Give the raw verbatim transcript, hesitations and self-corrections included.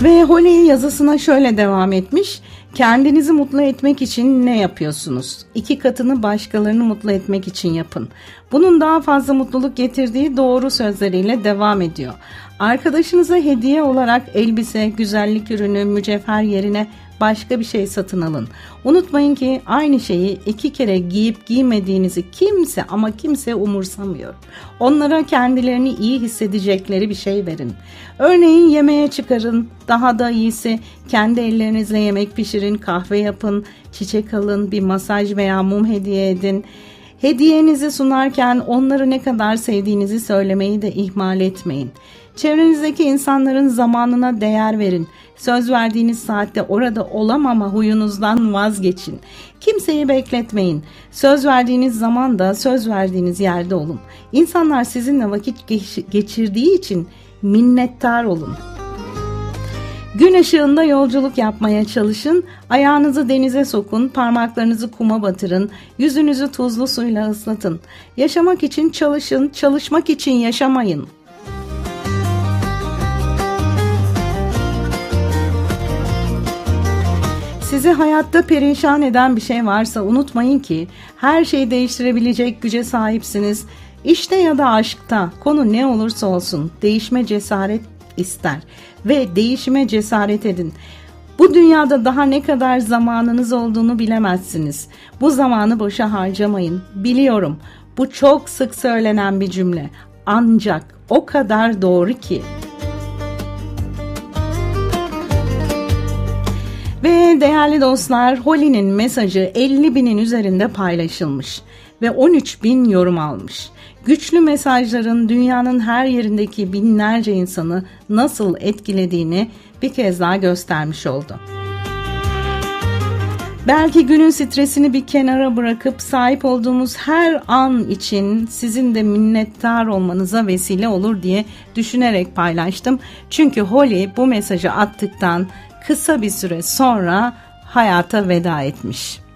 Ve Holly yazısına şöyle devam etmiş. Kendinizi mutlu etmek için ne yapıyorsunuz? İki katını başkalarını mutlu etmek için yapın. Bunun daha fazla mutluluk getirdiği doğru sözleriyle devam ediyor. Arkadaşınıza hediye olarak elbise, güzellik ürünü, mücevher yerine başka bir şey satın alın. Unutmayın ki aynı şeyi iki kere giyip giymediğinizi kimse ama kimse umursamıyor. Onlara kendilerini iyi hissedecekleri bir şey verin. Örneğin yemeğe çıkarın, daha da iyisi kendi ellerinizle yemek pişirin, kahve yapın, çiçek alın, bir masaj veya mum hediye edin. Hediyenizi sunarken onları ne kadar sevdiğinizi söylemeyi de ihmal etmeyin. Çevrenizdeki insanların zamanına değer verin. Söz verdiğiniz saatte orada olamama huyunuzdan vazgeçin. Kimseyi bekletmeyin. Söz verdiğiniz zaman da söz verdiğiniz yerde olun. İnsanlar sizinle vakit geçirdiği için minnettar olun. Gün ışığında yolculuk yapmaya çalışın, ayağınızı denize sokun, parmaklarınızı kuma batırın, yüzünüzü tuzlu suyla ıslatın. Yaşamak için çalışın, çalışmak için yaşamayın. Sizi hayatta perişan eden bir şey varsa unutmayın ki her şeyi değiştirebilecek güce sahipsiniz. İşte ya da aşkta, konu ne olursa olsun değişme cesaret ister ve değişime cesaret edin. Bu dünyada daha ne kadar zamanınız olduğunu bilemezsiniz. Bu zamanı boşa harcamayın. Biliyorum, bu çok sık söylenen bir cümle. Ancak o kadar doğru ki. Ve değerli dostlar, Holly'nin mesajı elli binin üzerinde paylaşılmış ve on üç bin yorum almış. Güçlü mesajların dünyanın her yerindeki binlerce insanı nasıl etkilediğini bir kez daha göstermiş oldu. Belki günün stresini bir kenara bırakıp sahip olduğumuz her an için sizin de minnettar olmanıza vesile olur diye düşünerek paylaştım. Çünkü Holly bu mesajı attıktan kısa bir süre sonra hayata veda etmiş.